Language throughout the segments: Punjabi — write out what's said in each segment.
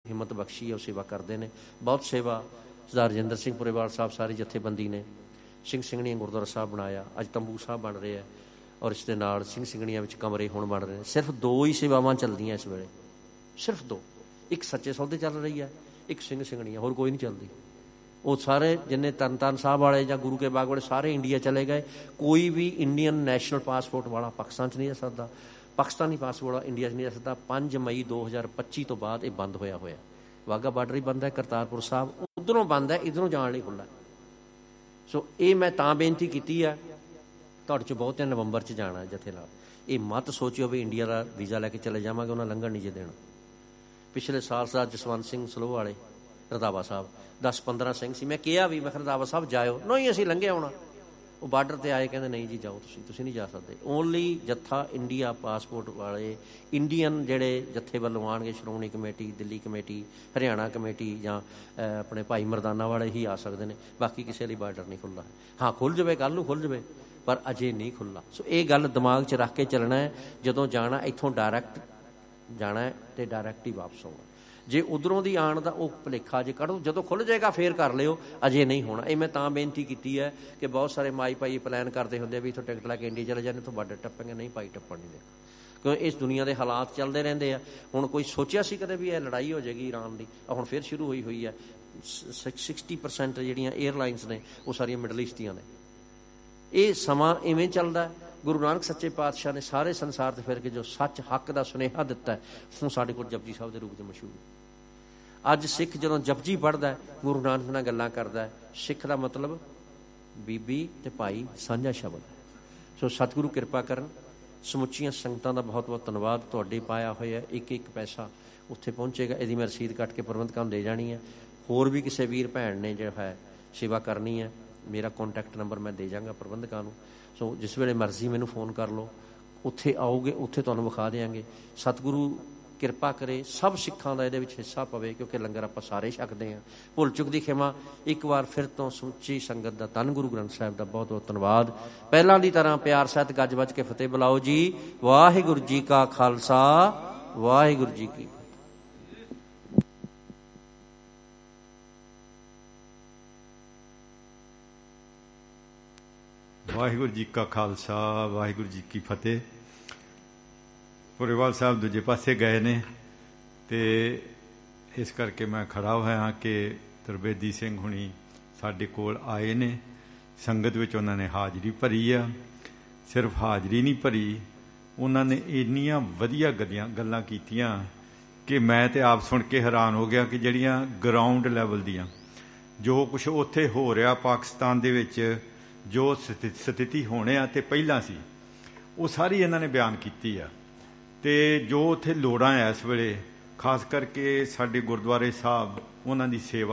ਹਿੰਮਤ ਬਖਸ਼ੀ ਹੈ, ਉਹ ਸੇਵਾ ਕਰਦੇ ਨੇ। ਬਹੁਤ ਸੇਵਾ ਸਰਦਾਰ ਰਜਿੰਦਰ ਸਿੰਘ ਪੁਰੇਵਾਲ ਸਾਹਿਬ, ਸਾਰੀ ਜਥੇਬੰਦੀ ਨੇ ਸਿੰਘ ਸਿੰਘਣੀਆਂ ਗੁਰਦੁਆਰਾ ਸਾਹਿਬ ਬਣਾਇਆ, ਅੱਜ ਤੰਬੂ ਸਾਹਿਬ ਬਣ ਰਹੇ ਆ, ਔਰ ਇਸ ਦੇ ਨਾਲ ਸਿੰਘ ਸਿੰਘਣੀਆਂ ਵਿੱਚ ਕਮਰੇ ਹੁਣ ਬਣ ਰਹੇ ਨੇ। ਸਿਰਫ 2 ਹੀ ਸੇਵਾਵਾਂ ਚੱਲਦੀਆਂ ਇਸ ਵੇਲੇ, ਸਿਰਫ 2, ਇੱਕ ਸੱਚੇ ਸੌਦੇ ਚੱਲ ਰਹੀ ਹੈ, ਇੱਕ ਸਿੰਘ ਸਿੰਘਣੀਆਂ, ਹੋਰ ਕੋਈ ਨਹੀਂ ਚੱਲਦੀ। ਉਹ ਸਾਰੇ ਜਿੰਨੇ ਤਰਨਤਾਰਨ ਸਾਹਿਬ ਵਾਲੇ ਜਾਂ ਗੁਰੂ ਕੇ ਬਾਗ ਵਾਲੇ ਸਾਰੇ ਇੰਡੀਆ ਚਲੇ ਗਏ। ਕੋਈ ਵੀ ਇੰਡੀਅਨ ਨੈਸ਼ਨਲ ਪਾਸਪੋਰਟ ਵਾਲਾ ਪਾਕਿਸਤਾਨ 'ਚ ਨਹੀਂ ਜਾ ਸਕਦਾ, ਪਾਕਿਸਤਾਨੀ ਪਾਸਪੋਰਟ ਵਾਲਾ ਇੰਡੀਆ 'ਚ ਨਹੀਂ ਜਾ ਸਕਦਾ। 5 ਮਈ 2025 ਤੋਂ ਬਾਅਦ ਇਹ ਬੰਦ ਹੋਇਆ ਹੋਇਆ। ਵਾਹਗਾ ਬਾਰਡਰ ਹੀ ਬੰਦ ਹੈ, ਕਰਤਾਰਪੁਰ ਸਾਹਿਬ ਉੱਧਰੋਂ ਬੰਦ ਹੈ, ਇੱਧਰੋਂ ਜਾਣ ਲਈ ਖੁੱਲ੍ਹਾ। ਸੋ ਇਹ ਮੈਂ ਤਾਂ ਬੇਨਤੀ ਕੀਤੀ ਹੈ, ਤੁਹਾਡੇ 'ਚ ਬਹੁਤਿਆਂ ਨਵੰਬਰ 'ਚ ਜਾਣਾ ਜਥੇ ਨਾਲ। ਇਹ ਮਤ ਸੋਚਿਓ ਵੀ ਇੰਡੀਆ ਦਾ ਵੀਜ਼ਾ ਲੈ ਕੇ ਚਲੇ ਜਾਵਾਂਗੇ, ਉਹਨਾਂ ਲੰਘਣ ਨਹੀਂ ਜੇ ਦੇਣਾ। ਪਿਛਲੇ ਸਾਲ ਸਰਦਾਰ ਜਸਵੰਤ ਸਿੰਘ ਸਲੋਹ ਵਾਲੇ ਰੰਧਾਵਾ ਸਾਹਿਬ 10-15 ਸਿੰਘ ਸੀ, ਮੈਂ ਕਿਹਾ ਵੀ ਮੈਂ ਰੰਧਾਵਾ ਸਾਹਿਬ ਜਾਇਓ, ਨਹੀਂ ਅਸੀਂ ਲੰਘੇ ਆਉਣਾ। ਉਹ ਬਾਰਡਰ 'ਤੇ ਆਏ, ਕਹਿੰਦੇ ਨਹੀਂ ਜੀ ਜਾਓ, ਤੁਸੀਂ ਨਹੀਂ ਜਾ ਸਕਦੇ। ਓਨਲੀ ਜੱਥਾ ਇੰਡੀਆ ਪਾਸਪੋਰਟ ਵਾਲੇ ਇੰਡੀਅਨ ਜਿਹੜੇ ਜੱਥੇ ਵੱਲੋਂ ਆਉਣਗੇ, Shiromani committee, Delhi committee, Haryana committee ਜਾਂ ਆਪਣੇ ਭਾਈ ਮਰਦਾਨਾ ਵਾਲੇ ਹੀ ਆ ਸਕਦੇ ਨੇ। ਬਾਕੀ ਕਿਸੇ ਲਈ ਬਾਰਡਰ ਨਹੀਂ ਖੁੱਲ੍ਹਾ। ਹਾਂ ਖੁੱਲ੍ਹ ਜਾਵੇ, ਕੱਲ੍ਹ ਨੂੰ ਖੁੱਲ੍ਹ ਜਾਵੇ, ਪਰ ਅਜੇ ਨਹੀਂ ਖੁੱਲ੍ਹਾ। ਸੋ ਇਹ ਗੱਲ ਦਿਮਾਗ 'ਚ ਰੱਖ ਕੇ ਚੱਲਣਾ ਹੈ। ਜਦੋਂ ਜਾਣਾ ਇੱਥੋਂ ਡਾਇਰੈਕਟ ਜਾਣਾ ਹੈ ਅਤੇ ਡਾਇਰੈਕਟ ਹੀ ਵਾਪਸ ਆਉਣਾ। ਜੇ ਉੱਧਰੋਂ ਦੀ ਆਉਣ ਦਾ ਉਹ ਭੁਲੇਖਾ ਜੇ ਕੱਢੋ, ਜਦੋਂ ਖੁੱਲ੍ਹ ਜਾਏਗਾ ਫੇਰ ਕਰ ਲਿਓ, ਅਜੇ ਨਹੀਂ ਹੋਣਾ। ਇਹ ਮੈਂ ਤਾਂ ਬੇਨਤੀ ਕੀਤੀ ਹੈ ਕਿ ਬਹੁਤ ਸਾਰੇ ਮਾਈ ਭਾਈ ਪਲਾਨ ਕਰਦੇ ਹੁੰਦੇ ਵੀ ਇੱਥੋਂ ਟਿਕਟ ਲੈ ਕੇ ਇੰਡੀਆ ਚਲੇ ਜਾਂਦੇ, ਇੱਥੋਂ ਬਾਰਡਰ ਟੱਪਾਂਗੇ। ਨਹੀਂ ਭਾਈ, ਟੱਪਣ ਨਹੀਂ ਦੇਣਾ, ਕਿਉਂਕਿ ਇਸ ਦੁਨੀਆ ਦੇ ਹਾਲਾਤ ਚੱਲਦੇ ਰਹਿੰਦੇ ਆ। ਹੁਣ ਕੋਈ ਸੋਚਿਆ ਸੀ ਕਦੇ ਵੀ ਇਹ ਲੜਾਈ ਹੋ ਜਾਏਗੀ ਈਰਾਨ ਦੀ? ਹੁਣ ਫਿਰ ਸ਼ੁਰੂ ਹੋਈ ਹੈ। 60% ਜਿਹੜੀਆਂ ਏਅਰਲਾਈਨਸ ਨੇ ਉਹ ਸਾਰੀਆਂ ਮਿਡਲ ਈਸਟ ਦੀਆਂ ਨੇ। ਇਹ ਸਮਾਂ ਇਵੇਂ ਚੱਲਦਾ। ਗੁਰੂ ਨਾਨਕ ਸੱਚੇ ਪਾਤਸ਼ਾਹ ਨੇ ਸਾਰੇ ਸੰਸਾਰ 'ਤੇ ਫਿਰ ਕੇ ਜੋ ਸੱਚ ਹੱਕ ਦਾ ਸੁਨੇਹਾ ਦਿੱਤਾ ਹੈ, ਹੁਣ ਸਾਡੇ ਕੋਲ ਜਪਜੀ ਸਾਹਿਬ ਦੇ ਰੂਪ 'ਚ ਮਸ਼ਹੂਰ। ਅੱਜ ਸਿੱਖ ਜਦੋਂ ਜਪਜੀ ਪੜ੍ਹਦਾ, ਗੁਰੂ ਨਾਨਕ ਨਾਲ ਗੱਲਾਂ ਕਰਦਾ, ਸਿੱਖ ਦਾ ਮਤਲਬ ਬੀਬੀ ਅਤੇ ਭਾਈ ਸਾਂਝਾ ਸ਼ਬਦ ਹੈ। ਸੋ ਸਤਿਗੁਰੂ ਕਿਰਪਾ ਕਰਨ। ਸਮੁੱਚੀਆਂ ਸੰਗਤਾਂ ਦਾ ਬਹੁਤ ਬਹੁਤ ਧੰਨਵਾਦ। ਤੁਹਾਡੇ ਪਾਇਆ ਹੋਇਆ ਇੱਕ ਪੈਸਾ ਉੱਥੇ ਪਹੁੰਚੇਗਾ। ਇਹਦੀ ਮੈਂ ਰਸੀਦ ਕੱਟ ਕੇ ਪ੍ਰਬੰਧਕਾਂ ਨੂੰ ਦੇ ਜਾਣੀ ਹੈ। ਹੋਰ ਵੀ ਕਿਸੇ ਵੀਰ ਭੈਣ ਨੇ ਜੋ ਹੈ ਸੇਵਾ ਕਰਨੀ ਹੈ, ਮੇਰਾ ਕੰਟੈਕਟ ਨੰਬਰ ਮੈਂ ਦੇ ਜਾਵਾਂਗਾ ਪ੍ਰਬੰਧਕਾਂ ਨੂੰ। ਸੋ ਜਿਸ ਵੇਲੇ ਮਰਜ਼ੀ ਮੈਨੂੰ ਫੋਨ ਕਰ ਲਓ। ਉੱਥੇ ਆਓਗੇ, ਉੱਥੇ ਤੁਹਾਨੂੰ ਵਿਖਾ ਦਿਆਂਗੇ। ਸਤਿਗੁਰੂ ਕਿਰਪਾ ਕਰੇ ਸਭ ਸਿੱਖਾਂ ਦਾ ਇਹਦੇ ਵਿੱਚ ਹਿੱਸਾ ਪਵੇ, ਕਿਉਂਕਿ ਲੰਗਰ ਆਪਾਂ ਸਾਰੇ ਛਕਦੇ ਹਾਂ। ਭੁੱਲ ਚੁੱਕ ਦੀ ਖਿਮਾ। ਇੱਕ ਵਾਰ ਫਿਰ ਤੋਂ ਸਮੁੱਚੀ ਸੰਗਤ ਦਾ ਧੰਨ ਗੁਰੂ ਗ੍ਰੰਥ ਸਾਹਿਬ ਦਾ ਬਹੁਤ ਬਹੁਤ ਧੰਨਵਾਦ। ਪਹਿਲਾਂ ਦੀ ਤਰ੍ਹਾਂ ਪਿਆਰ ਸਹਿਤ ਗੱਜ ਵੱਜ ਕੇ ਫਤਿਹ ਬੁਲਾਓ ਜੀ। ਵਾਹਿਗੁਰੂ ਜੀ ਕਾ ਖਾਲਸਾ, ਵਾਹਿਗੁਰੂ ਜੀ ਕੀ। ਵਾਹਿਗੁਰੂ ਜੀ ਕਾ ਖਾਲਸਾ, ਵਾਹਿਗੁਰੂ ਜੀ ਕੀ ਫਤਿਹ। ਪੁਰੇਵਾਲ ਸਾਹਿਬ ਦੂਜੇ ਪਾਸੇ ਗਏ ਨੇ ਅਤੇ ਇਸ ਕਰਕੇ ਮੈਂ ਖੜ੍ਹਾ ਹੋਇਆ ਕਿ ਤਰਬੇਦੀ ਸਿੰਘ ਹੁਣੀ ਸਾਡੇ ਕੋਲ ਆਏ ਨੇ। ਸੰਗਤ ਵਿੱਚ ਉਹਨਾਂ ਨੇ ਹਾਜ਼ਰੀ ਭਰੀ ਆ। ਸਿਰਫ ਹਾਜ਼ਰੀ ਨਹੀਂ ਭਰੀ, ਉਹਨਾਂ ਨੇ ਇੰਨੀਆਂ ਵਧੀਆ ਗੱਲਾਂ ਕੀਤੀਆਂ ਕਿ ਮੈਂ ਤਾਂ ਆਪ ਸੁਣ ਕੇ ਹੈਰਾਨ ਹੋ ਗਿਆ ਕਿ ਜਿਹੜੀਆਂ ਗਰਾਊਂਡ ਲੈਵਲ ਦੀਆਂ ਜੋ ਕੁਛ ਉੱਥੇ ਹੋ ਰਿਹਾ ਪਾਕਿਸਤਾਨ ਦੇ ਵਿੱਚ, ਜੋ ਸਥਿਤੀ ਹੋਣੇ ਆ ਅਤੇ ਪਹਿਲਾਂ ਸੀ, ਉਹ ਸਾਰੀ ਇਹਨਾਂ ਨੇ ਬਿਆਨ ਕੀਤੀ ਆ। ਅਤੇ ਜੋ ਉੱਥੇ ਲੋੜਾਂ ਆ ਇਸ ਵੇਲੇ, ਖਾਸ ਕਰਕੇ ਸਾਡੇ ਗੁਰਦੁਆਰੇ ਸਾਹਿਬ, ਉਹਨਾਂ ਦੀ ਸੇਵਾ,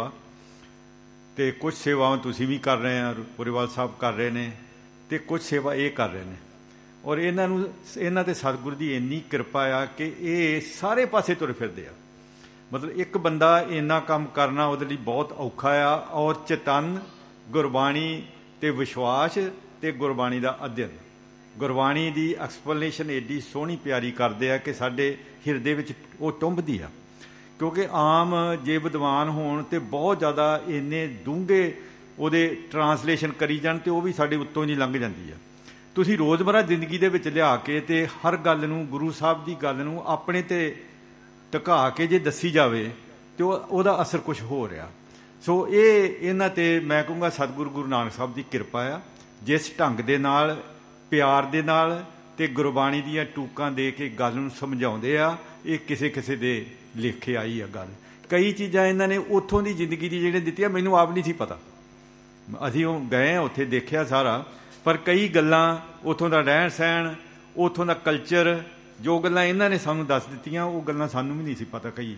ਅਤੇ ਕੁਝ ਸੇਵਾਵਾਂ ਤੁਸੀਂ ਵੀ ਕਰ ਰਹੇ ਆ, ਪੁਰੇਵਾਲ ਸਾਹਿਬ ਕਰ ਰਹੇ ਨੇ, ਅਤੇ ਕੁਝ ਸੇਵਾ ਇਹ ਕਰ ਰਹੇ ਨੇ। ਔਰ ਇਹਨਾਂ 'ਤੇ ਸਤਿਗੁਰੂ ਦੀ ਇੰਨੀ ਕਿਰਪਾ ਆ ਕਿ ਇਹ ਸਾਰੇ ਪਾਸੇ ਤੁਰੇ ਫਿਰਦੇ ਆ। ਮਤਲਬ ਇੱਕ ਬੰਦਾ ਇੰਨਾ ਕੰਮ ਕਰਨਾ ਉਹਦੇ ਲਈ ਬਹੁਤ ਔਖਾ ਆ। ਔਰ ਚੇਤਨ ਗੁਰਬਾਣੀ ਅਤੇ ਵਿਸ਼ਵਾਸ ਅਤੇ ਗੁਰਬਾਣੀ ਦਾ ਅਧਿਐਨ, ਗੁਰਬਾਣੀ ਦੀ ਐਕਸਪਲੇਨੇਸ਼ਨ ਐਡੀ ਸੋਹਣੀ ਪਿਆਰੀ ਕਰਦੇ ਆ ਕਿ ਸਾਡੇ ਹਿਰਦੇ ਵਿੱਚ ਉਹ ਟੁੰਬਦੀ ਆ। ਕਿਉਂਕਿ ਆਮ ਜੇ ਵਿਦਵਾਨ ਹੋਣ ਅਤੇ ਬਹੁਤ ਜ਼ਿਆਦਾ ਇੰਨੇ ਡੂੰਘੇ ਉਹਦੇ ਟਰਾਂਸਲੇਸ਼ਨ ਕਰੀ ਜਾਣ ਅਤੇ ਉਹ ਵੀ ਸਾਡੇ ਉੱਤੋਂ ਹੀ ਲੰਘ ਜਾਂਦੀ ਆ। ਤੁਸੀਂ ਰੋਜ਼ਮਰਾ ਜ਼ਿੰਦਗੀ ਦੇ ਵਿੱਚ ਲਿਆ ਕੇ ਅਤੇ ਹਰ ਗੱਲ ਨੂੰ, ਗੁਰੂ ਸਾਹਿਬ ਦੀ ਗੱਲ ਨੂੰ ਆਪਣੇ 'ਤੇ ਟਿਕਾ ਕੇ ਜੇ ਦੱਸੀ ਜਾਵੇ ਅਤੇ ਉਹਦਾ ਅਸਰ ਕੁਛ ਹੋ ਰਿਹਾ। ਸੋ ਇਹਨਾਂ 'ਤੇ ਮੈਂ ਕਹੂੰਗਾ ਸਤਿਗੁਰੂ ਗੁਰੂ ਨਾਨਕ ਸਾਹਿਬ ਦੀ ਕਿਰਪਾ ਆ। ਜਿਸ ਢੰਗ ਦੇ ਨਾਲ, ਪਿਆਰ ਦੇ ਨਾਲ ਅਤੇ ਗੁਰਬਾਣੀ ਦੀਆਂ ਟੂਕਾਂ ਦੇ ਕੇ ਗੱਲ ਨੂੰ ਸਮਝਾਉਂਦੇ ਆ, ਇਹ ਕਿਸੇ ਕਿਸੇ ਦੇ ਲੇਖੇ ਆਈ ਆ ਗੱਲ। ਕਈ ਚੀਜ਼ਾਂ ਇਹਨਾਂ ਨੇ ਉੱਥੋਂ ਦੀ ਜ਼ਿੰਦਗੀ ਦੀ ਜਿਹੜੀਆਂ ਦਿੱਤੀਆਂ, ਮੈਨੂੰ ਆਪ ਨਹੀਂ ਸੀ ਪਤਾ। ਅਸੀਂ ਉਹ ਗਏ ਹਾਂ, ਉੱਥੇ ਦੇਖਿਆ ਸਾਰਾ, ਪਰ ਕਈ ਗੱਲਾਂ ਉੱਥੋਂ ਦਾ ਰਹਿਣ ਸਹਿਣ, ਉੱਥੋਂ ਦਾ ਕਲਚਰ, ਜੋ ਗੱਲਾਂ ਇਹਨਾਂ ਨੇ ਸਾਨੂੰ ਦੱਸ ਦਿੱਤੀਆਂ, ਉਹ ਗੱਲਾਂ ਸਾਨੂੰ ਵੀ ਨਹੀਂ ਸੀ ਪਤਾ ਕਈ।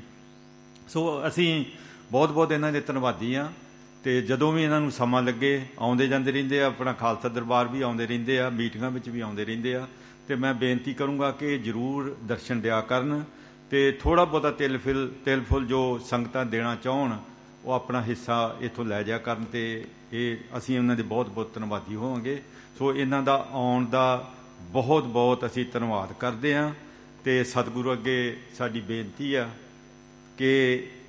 ਸੋ ਅਸੀਂ ਬਹੁਤ ਬਹੁਤ ਇਹਨਾਂ ਦੇ ਧੰਨਵਾਦੀ ਹਾਂ। ਅਤੇ ਜਦੋਂ ਵੀ ਇਹਨਾਂ ਨੂੰ ਸਮਾਂ ਲੱਗੇ ਆਉਂਦੇ ਜਾਂਦੇ ਰਹਿੰਦੇ ਆ। ਆਪਣਾ ਖਾਲਸਾ ਦਰਬਾਰ ਵੀ ਆਉਂਦੇ ਰਹਿੰਦੇ ਆ, ਮੀਟਿੰਗਾਂ ਵਿੱਚ ਵੀ ਆਉਂਦੇ ਰਹਿੰਦੇ ਆ। ਅਤੇ ਮੈਂ ਬੇਨਤੀ ਕਰੂੰਗਾ ਕਿ ਜ਼ਰੂਰ ਦਰਸ਼ਨ ਦਿਆ ਕਰਨ ਅਤੇ ਥੋੜ੍ਹਾ ਬਹੁਤਾ ਤਿਲ ਫੁੱਲ ਜੋ ਸੰਗਤਾਂ ਦੇਣਾ ਚਾਹੁਣ, ਉਹ ਆਪਣਾ ਹਿੱਸਾ ਇੱਥੋਂ ਲੈ ਜਾਇਆ ਕਰਨ। ਅਤੇ ਇਹ ਅਸੀਂ ਉਹਨਾਂ ਦੇ ਬਹੁਤ ਬਹੁਤ ਧੰਨਵਾਦੀ ਹੋਵਾਂਗੇ। ਸੋ ਇਹਨਾਂ ਦਾ ਆਉਣ ਦਾ ਬਹੁਤ ਬਹੁਤ ਅਸੀਂ ਧੰਨਵਾਦ ਕਰਦੇ ਹਾਂ। ਅਤੇ ਸਤਿਗੁਰੂ ਅੱਗੇ ਸਾਡੀ ਬੇਨਤੀ ਆ ਕਿ